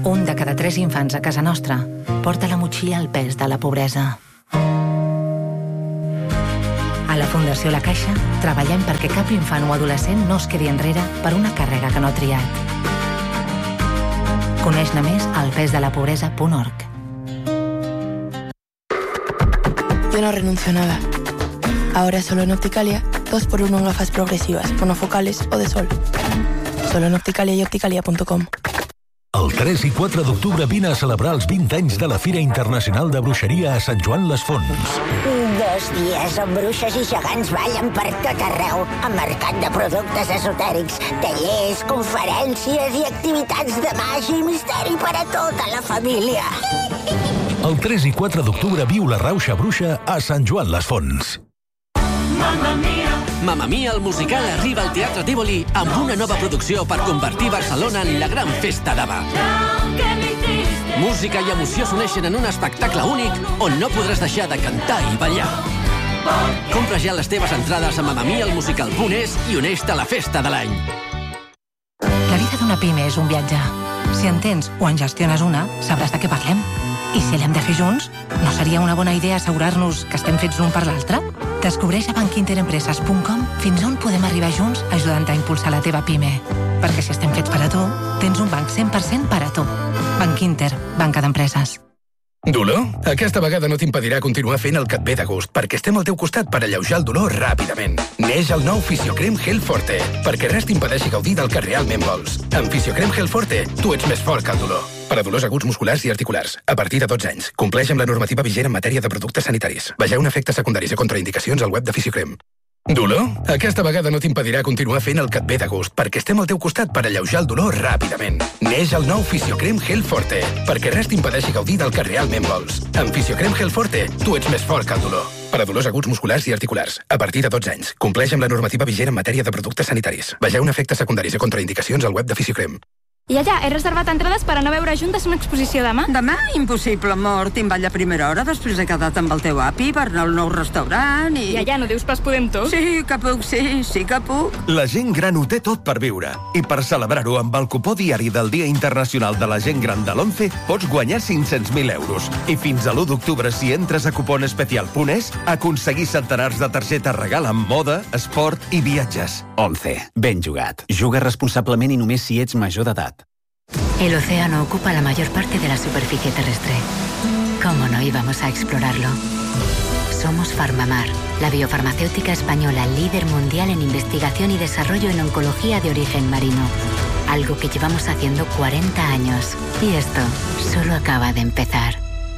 Un de cada 3 infants a casa nostra porta a la motxilla el pes de la pobresa. A la Fundació La Caixa treballem perquè cap infant o adolescent no es quedi enrere per una càrrega que no ha triat. Coneix-ne més al pesdelapobresa.org. Yo no renuncio a nada. Ahora solo en Opticalia, 2x1 en gafas progresivas, monofocales o de sol. Solo en Opticalia y opticalia.com. El 3 i 4 d'octubre vine a celebrar els 20 anys de la Fira Internacional de Bruixeria a Sant Joan les Fonts. 2 dies on bruixes i gegants ballen per tot arreu, amb mercat de productes esotèrics, tallers, conferències i activitats de màgia i misteri per a tota la família. El 3 i 4 d'octubre viu la Rauxa Bruixa a Sant Joan les Fonts. Mamma Mia! Mamma Mia, el musical, arriba al Teatre Tívoli amb una nova producció per convertir Barcelona en la gran festa d'Ava. Música i emoció s'uneixen en un espectacle únic on no podràs deixar de cantar i ballar. Compra ja les teves entrades a mamamialmusical.es i uneix-te a la festa de l'any. La vida d'una pime és un viatge. Si en tens o en gestiones una, sabràs de què parlem. I si l'hem de fer junts, no seria una bona idea assegurar-nos que estem fets l'un per l'altre? Descobreix a bankinterempreses.com fins on podem arribar junts ajudant a impulsar la teva PIME. Perquè si estem fets per a tu, tens un banc 100% per a tu. Banc Inter, banca d'empreses. Dolor? Aquesta vegada no t'impedirà continuar fent el que et ve de gust, perquè estem al teu costat per alleujar el dolor ràpidament. Neix el nou Fisiocrem Gel Forte, perquè res t'impedeixi gaudir del que realment vols. Amb Fisiocrem Gel Forte, tu ets més fort que el dolor. Per a dolors aguts musculars i articulars, a partir de 12 anys. Compleix amb la normativa vigent en matèria de productes sanitaris. Vegeu efectes secundaris i contraindicacions al web de Fisiocrem. Dolor? Aquesta vegada no t'impedirà continuar fent el que et ve de gust, perquè estem al teu costat per alleujar el dolor ràpidament. Neix el nou Fisiocrem Gel Forte, perquè res t'impedeixi gaudir del que realment vols. Amb Fisiocrem Gel Forte, tu ets més fort que el dolor. Per a dolors aguts musculars i articulars, a partir de 12 anys. Compleix amb la normativa vigent en matèria de productes sanitaris. Vegeu efectes secundaris i contraindicacions al web de Fisiocrem. I allà, he reservat entrades per a no veure juntes una exposició demà. Demà? Impossible, amor. Te'n vaig a primera hora, després he quedat amb el teu api per anar al nou restaurant i... I allà no dius pas podem tot? Sí que puc, sí que puc. La gent gran ho té tot per viure. I per celebrar-ho amb el cupó diari del Dia Internacional de la Gent Gran de l'11 pots guanyar 500.000 euros. I fins a l'1 d'octubre, si entres a cuponespecial.es, aconseguir centenars de targetes regal amb moda, esport i viatges. 11. Ben jugat. Juga responsablement i només si ets major d'edat. El océano ocupa la mayor parte de la superficie terrestre. ¿Cómo no íbamos a explorarlo? Somos Farmamar, la biofarmacéutica española líder mundial en investigación y desarrollo en oncología de origen marino. Algo que llevamos haciendo 40 años. Y esto solo acaba de empezar.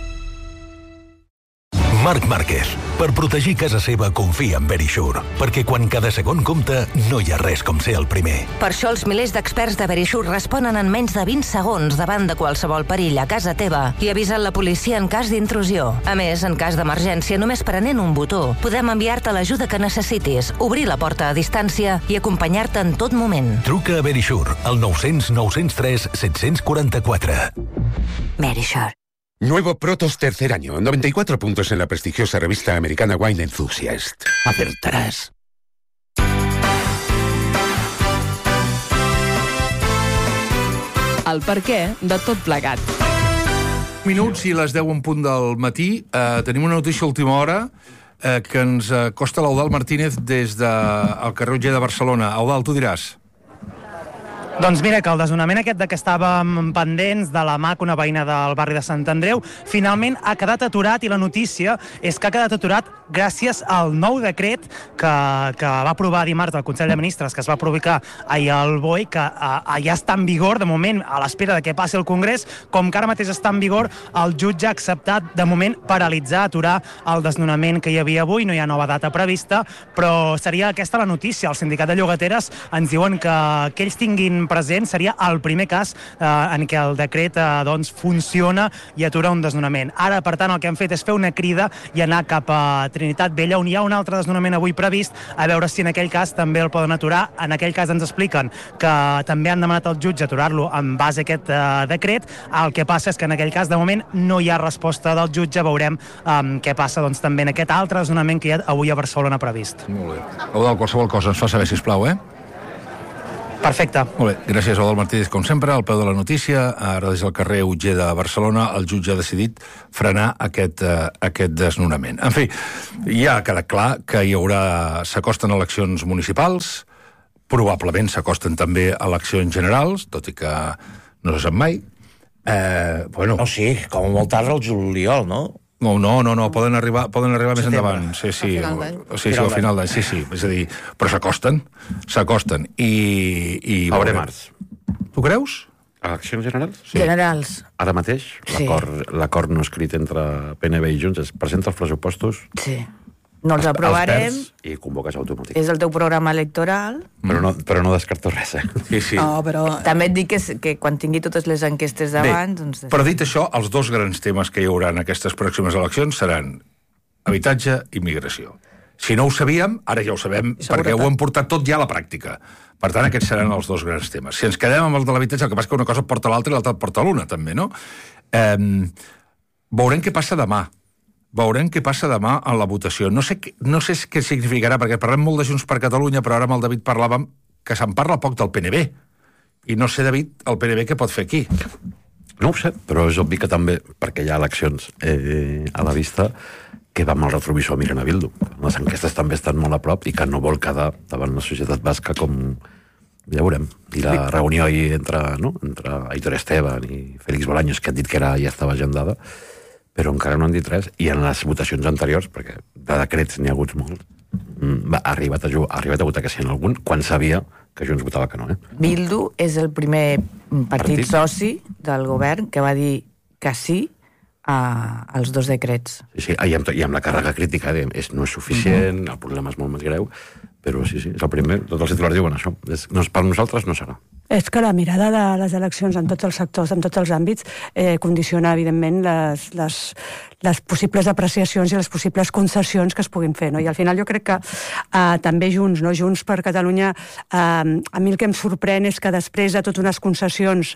Marc Márquez. Per protegir casa seva, confia en Verisure. Perquè quan cada segon compta, no hi ha res com ser el primer. Per això els milers d'experts de Verisure responen en menys de 20 segons davant de qualsevol perill a casa teva i avisen la policia en cas d'intrusió. A més, en cas d'emergència, només prenent un botó, podem enviar-te l'ajuda que necessitis, obrir la porta a distància i acompanyar-te en tot moment. Truca a Verisure, al 900 903 744. Verisure. Nuevo Protos tercer año, 94 puntos en la prestigiosa revista americana Wine Enthusiast. Acertarás. El perquè de tot plegat. Minuts i les 10 en punt del matí. Tenim una notícia a última hora que ens costa l'Eudald Martínez des del carrer Otger de Barcelona. Eudald, tu diràs. Doncs mira, que el desnonament aquest de que estàvem pendents de la MAC, una veïna del barri de Sant Andreu, finalment ha quedat aturat, i la notícia és que ha quedat aturat gràcies al nou decret que va aprovar dimarts el Consell de Ministres, que es va publicar ahir al BOE, que ja està en vigor, de moment, a l'espera de que passi el Congrés. Com que ara mateix està en vigor, el jutge ha acceptat, de moment, paralitzar, aturar el desnonament que hi havia avui. No hi ha nova data prevista, però seria aquesta la notícia. El sindicat de llogateres ens diuen que ells tinguin present seria el primer cas en què el decret funciona i atura un desnonament. Ara, per tant, el que hem fet és fer una crida i anar cap a Trinitat Vella, on hi ha un altre desnonament avui previst, a veure si en aquell cas també el poden aturar. En aquell cas ens expliquen que també han demanat al jutge aturar-lo en base a aquest decret. El que passa és que en aquell cas, de moment, no hi ha resposta del jutge. Veurem què passa també en aquest altre desnonament que hi ha avui a Barcelona previst. Molt bé. Eudald, qualsevol cosa ens fa saber, sisplau, Perfecte. Molt bé, gràcies a Eudald Martínez, com sempre, al peu de la notícia. Ara, des del carrer Utger de Barcelona, el jutge ha decidit frenar aquest desnonament. En fi, ja ha quedat clar que s'acosten eleccions municipals, probablement s'acosten també eleccions generals, tot i que no se sap mai. No, sí, com a molt tard el juliol, no? No, poden arribar més endavant. Sí, al final d'any, sí. És a dir, però s'acosten. I Febrer, març. Tu creus? Eleccions generals? Sí. Generals. Ara mateix, l'acord no escrit entre PNB i Junts es presenta els pressupostos. Sí. No els aprovarem. I convoques automàtic. És el teu programa electoral. Però no descarto res, Sí. No, però també et dic que quan tingui totes les enquestes davant... Bé, però dit això, els dos grans temes que hi haurà en aquestes pròximes eleccions seran habitatge i migració. Si no ho sabíem, ara ja ho sabem, perquè ho hem portat tot ja a la pràctica. Per tant, aquests seran els dos grans temes. Si ens quedem amb el de l'habitatge, el que passa que una cosa porta l'altra i l'altra porta l'una, també, no? Veurem què passa demà. Veurem què passa demà en la votació. No sé què significarà, perquè parlem molt de Junts per Catalunya, però ara amb el David parlàvem que se'n parla poc del PNB. I no sé, David, el PNB què pot fer aquí. No ho sé, però és obvi que també, perquè hi ha eleccions a la vista, que va amb el retrovisor mirant a Bildu. Les enquestes també estan molt a prop i que no vol quedar davant la societat basca com... Ja veurem. I la reunió ahir entre Aitor Esteban i Félix Bolaños, que han dit que ja estava agendada, però encara no han dit res, i en les votacions anteriors, perquè de decrets n'hi ha hagut molts, ha arribat a votar que sí en algun, quan sabia que Junts votava que no. Bildu és el primer partit soci del govern que va dir que sí als dos decrets. Sí, i amb la càrrega crítica de no és suficient, el problema és molt més greu, però sí, és el primer, tots els titulars diuen això. Per nosaltres no serà. És que la mirada de les eleccions en tots els sectors, en tots els àmbits, condiciona, evidentment, les possibles apreciacions i les possibles concessions que es puguin fer. No? I al final jo crec que també Junts per Catalunya, a mi el que em sorprèn és que després de totes unes concessions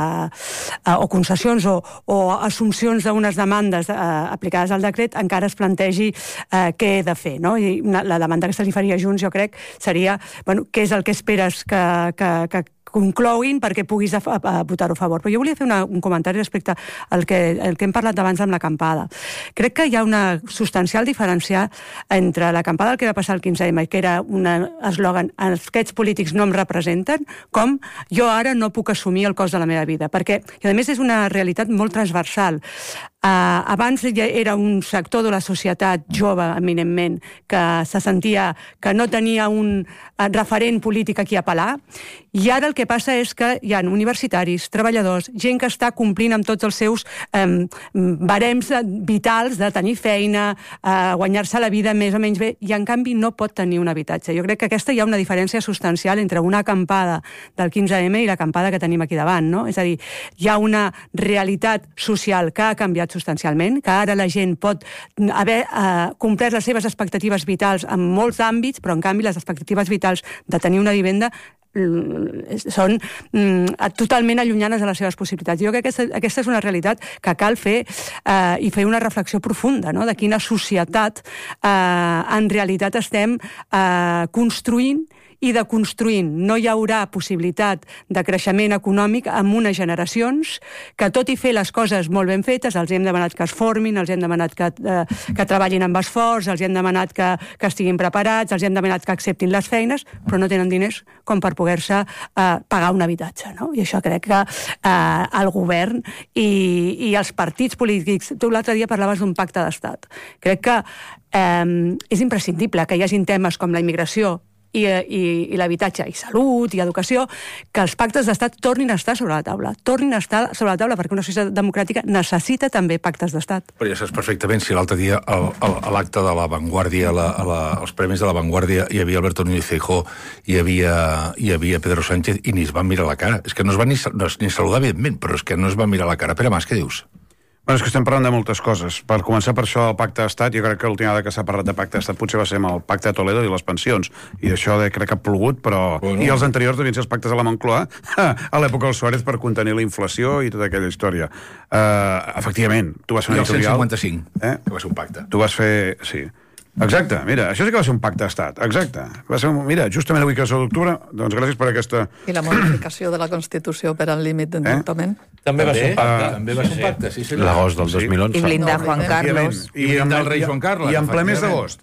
o assumpcions d'unes demandes aplicades al decret, encara es plantegi què he de fer. No? I la demanda que se li faria a Junts, jo crec, seria què és el que esperes que concloguin perquè puguis votar-ho a favor. Però jo volia fer un comentari respecte al que hem parlat abans amb l'acampada. Crec que hi ha una substancial diferència entre l'acampada del que va passar el 15M, que era un eslògan, aquests polítics no em representen, com jo ara no puc assumir el cost de la meva vida. Perquè, i a més, és una realitat molt transversal. Abans ja era un sector de la societat jove, eminentment, que se sentia que no tenia un referent polític a qui apel·lar, i ara el que passa és que hi ha universitaris, treballadors, gent que està complint amb tots els seus barems vitals de tenir feina, guanyar-se la vida més o menys bé, i en canvi no pot tenir un habitatge. Jo crec que aquesta hi ha una diferència substancial entre una acampada del 15M i l'acampada que tenim aquí davant, no? És a dir, hi ha una realitat social que ha canviat substancialment, que ara la gent pot haver complert les seves expectatives vitals en molts àmbits, però en canvi les expectatives vitals de tenir una vivenda són totalment allunyanes de les seves possibilitats. Jo crec que aquesta és una realitat que cal fer i fer una reflexió profunda, no? De quina societat en realitat estem construint i deconstruint. No hi haurà possibilitat de creixement econòmic en unes generacions que, tot i fer les coses molt ben fetes, els hem demanat que es formin, els hem demanat que treballin amb esforç, els hem demanat que estiguin preparats, els hem demanat que acceptin les feines, però no tenen diners com per poder-se pagar un habitatge. No? I això crec que el govern i els partits polítics... Tu l'altre dia parlaves d'un pacte d'estat. Crec que és imprescindible que hi hagin temes com la immigració i l'habitatge, i salut, i educació, que els pactes d'estat tornin a estar sobre la taula. Tornin a estar sobre la taula, perquè una societat democràtica necessita també pactes d'estat. Però ja saps perfectament si l'altre dia a l'acte de La Vanguardia, als premis de La Vanguardia, hi havia Alberto Núñez Feijóo, hi havia Pedro Sánchez, i ni es van mirar la cara. És que no es van ni saludar, evidentment, però és que no es van mirar la cara. Pere Mas, què dius? Bueno, és que estem parlant de moltes coses. Per començar, per això, el pacte d'estat, jo crec que l'última vegada que s'ha parlat de pacte d'estat potser va ser amb el pacte de Toledo i les pensions. I d'això crec que ha plogut, però... Bueno. I els anteriors devien ser els pactes de la Moncloa a l'època del Suárez per contenir la inflació i tota aquella història. Efectivament, tu vas fer un editorial... I el 155, que va ser un pacte. Tu vas fer... Sí. Exacte, mira, això sí que va ser un pacte d'estat, exacte. Va ser, mira, justament avui que és l'octubre, doncs gràcies per aquesta... I la modificació de la Constitució per al límit d'endeutament. També va ser un pacte, també va ser un pacte, sí. L'agost del 2011. I blindar Juan Carlos. I blindar el rei Joan Carles. I en ple mes d'agost.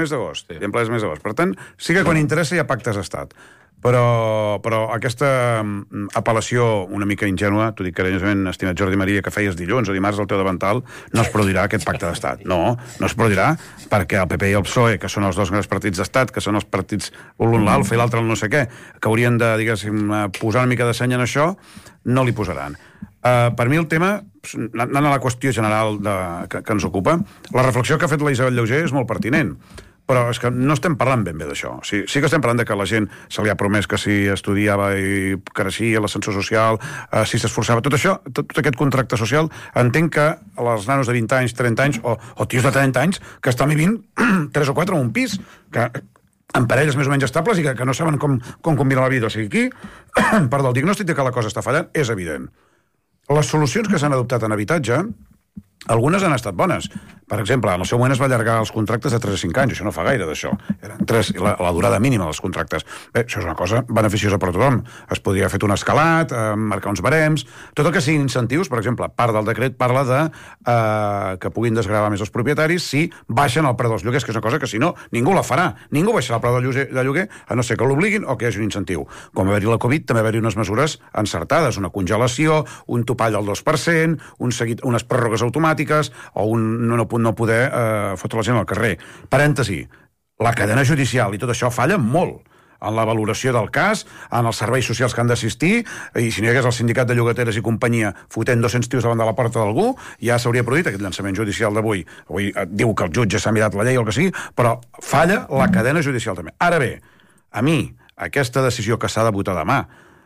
Per tant, sí que quan interessa hi ha pactes d'estat. Però aquesta apel·lació una mica ingènua, t'ho dic carinyosament, estimat Jordi Maria, que feies dilluns o dimarts al teu davantal, no es produirà aquest pacte d'estat. No es produirà perquè el PP i el PSOE, que són els dos grans partits d'estat, que són els partits l'un l'alfa i l'altre el no sé què, que haurien de, diguéssim, posar una mica de seny en això, no li posaran. Per mi el tema, anant a la qüestió general que ens ocupa, la reflexió que ha fet la Isabel Llauger és molt pertinent. Però és que no estem parlant ben bé d'això. Sí que estem parlant de que la gent se li ha promès que si estudiava i creixia l'ascensor social, si s'esforçava, tot això, tot aquest contracte social, entenc que els nanos de 20 anys, 30 anys, o tios de 30 anys, que estan vivint 3 o 4 en un pis, que en parelles més o menys estables i que no saben com combinar la vida. O sigui, aquí, perdó, el diagnòstic de que la cosa està fallant és evident. Les solucions que s'han adoptat en habitatge, algunes han estat bones. Per exemple, en el seu moment es va allargar els contractes de 3 a 5 anys, això no fa gaire d'això. Eren 3, la durada mínima dels contractes. Bé, això és una cosa beneficiosa per a tothom. Es podria haver fet un escalat, marcar uns barems, tot el que siguin incentius, per exemple, part del decret parla de que puguin desgravar més els propietaris si baixen el preu dels lloguers, que és una cosa que si no, ningú la farà. Ningú baixarà el preu de lloguer, a no ser que l'obliguin o que hi hagi un incentiu. Com va haver-hi la Covid, també va haver-hi unes mesures encertades, una congelació, un topall del 2%, unes pròrrogues automàtiques o no poder fotre la gent al carrer. Parèntesi, la cadena judicial i tot això falla molt en la valoració del cas, en els serveis socials que han d'assistir, i si no hi hagués el sindicat de llogateres i companyia fotent 200 tios davant de la porta d'algú, ja s'hauria produït aquest llançament judicial d'avui. Avui diu que el jutge s'ha mirat la llei o el que sigui, però falla la cadena judicial també. Ara bé, a mi, aquesta decisió que s'ha de votar demà,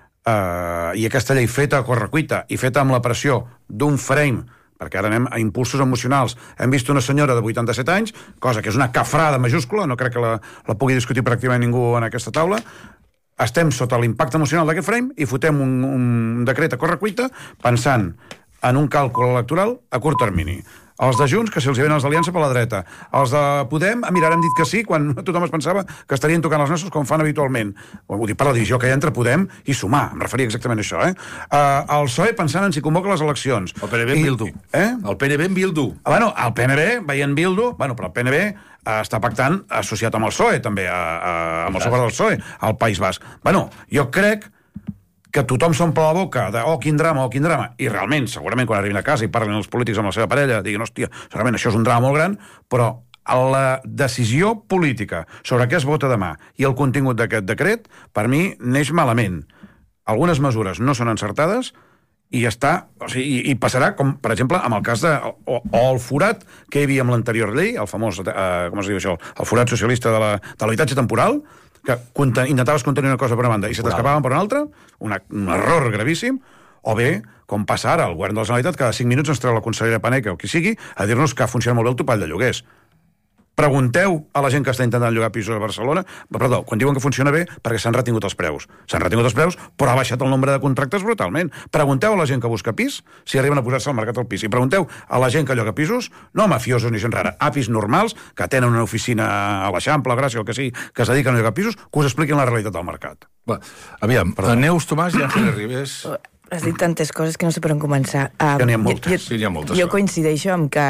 i aquesta llei feta a correcuita i feta amb la pressió d'un frame, perquè ara anem a impulsos emocionals. Hem vist una senyora de 87 anys, cosa que és una cafrada majúscula, no crec que la pugui discutir pràcticament ningú en aquesta taula. Estem sota l'impacte emocional d'aquest frame i fotem un decret a correcuita pensant en un càlcul electoral a curt termini. Els de Junts, que si els hi venen els d'Aliança per la dreta. Els de Podem, mira, ara hem dit que sí, quan tothom es pensava que estarien tocant els nassos com fan habitualment. Vull dir, per la divisió que hi ha entre Podem i Sumar, em referia exactament a això, el PSOE pensant en si convoca les eleccions. El PNB en Bildu. El PNB en Bildu. Bueno, el PNB, veient Bildu, però el PNB està pactant associat amb el PSOE, també, amb el suport del PSOE, al País Basc. Bueno, jo crec que tothom s'omple la boca de quin drama, i realment, segurament, quan arribin a casa i parlen els polítics amb la seva parella, diguin, hòstia, segurament això és un drama molt gran, però la decisió política sobre què es vota demà i el contingut d'aquest decret, per mi, neix malament. Algunes mesures no són encertades i i passarà, com, per exemple, amb el cas de el forat que hi havia amb l'anterior llei, el famós, com es diu això, el forat socialista de l'habitatge temporal, que intentaves contenir una cosa per una banda i se t'escapaven per una altra, un error gravíssim, o bé, com passa ara, el govern de la Generalitat cada 5 minuts ens treu la consellera Paneque o qui sigui a dir-nos que funciona molt bé el topall de lloguers. Pregunteu a la gent que està intentant llogar pisos a Barcelona, quan diuen que funciona bé, perquè s'han retingut els preus. S'han retingut els preus, però ha baixat el nombre de contractes brutalment. Pregunteu a la gent que busca pis si arriben a posar-se al mercat del pis. I pregunteu a la gent que lloga pisos, no mafiosos ni gent rara, apis normals, que tenen una oficina a l'Eixample, a Gràcia, o que sigui, que es dediquen a llogar pisos, que us expliquin la realitat del mercat. Aviam, Neus Tomàs i Àngel Ribes. Has dit tantes coses que no sé per on començar. Que n'hi ha moltes. Sí, n'hi ha moltes. Jo coincideixo amb que...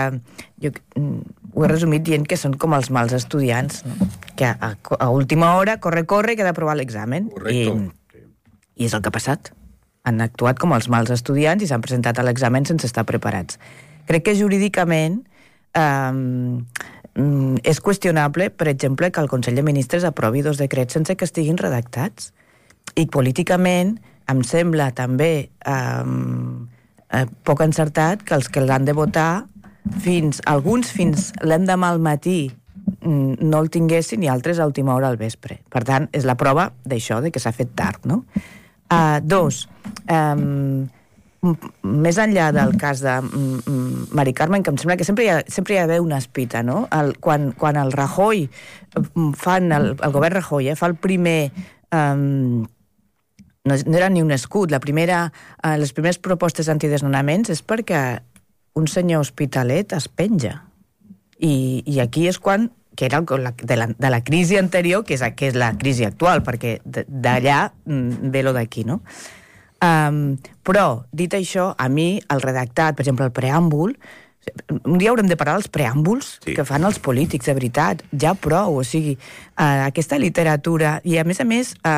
ho he resumit dient que són com els mals estudiants, no? Que a última hora, corre, que ha d'aprovar l'examen. I és el que ha passat. Han actuat com els mals estudiants i s'han presentat a l'examen sense estar preparats. Crec que jurídicament és qüestionable, per exemple, que el Consell de Ministres aprovi 2 decrets sense que estiguin redactats. I políticament em sembla també poc encertat que els que l'han de votar alguns fins l'endemà al matí no el tinguessin i altres a última hora al vespre. Per tant, és la prova d'això, de que s'ha fet tard, no? 2, més enllà del cas de Mari Carmen, que em sembla que sempre hi ha d'haver una espita, no? Quan el Rajoy el govern Rajoy fa el primer... no era ni un escut, les primeres propostes antidesnonaments és perquè un senyor hospitalet es penja. I aquí és quan que era de la crisi anterior, que és la crisi actual, perquè d'allà ve lo d'aquí, no? Però, dit això, a mi el redactat, per exemple, el preàmbul, un dia haurem de parar dels preàmbuls que fan els polítics, de veritat, ja prou, o sigui, aquesta literatura, i a més,